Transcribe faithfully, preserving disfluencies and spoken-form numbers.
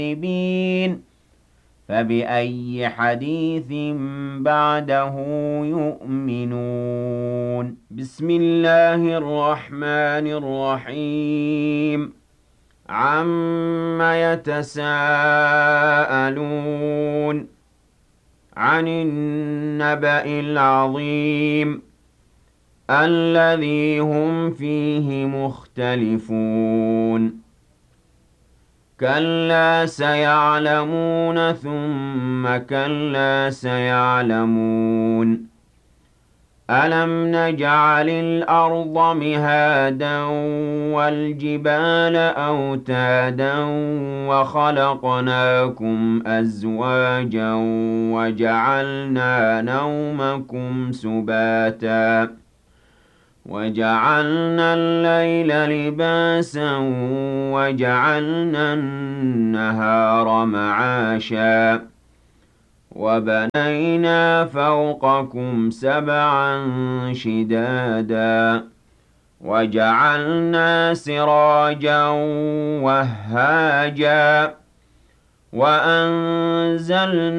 الغائبين فبأي حديث بعده يؤمنون بسم الله الرحمن الرحيم عم يتساءلون عن النبأ العظيم الذي هم فيه مختلفون كلا سيعلمون ثم كلا سيعلمون ألم نجعل الأرض مهادا والجبال أوتادا وخلقناكم أزواجا وجعلنا نومكم سباتا وجعلنا الليل لباسا وجعلنا النهار معاشا وبنينا فوقكم سبعا شدادا وجعلنا سراجا وهاجا وأنزلنا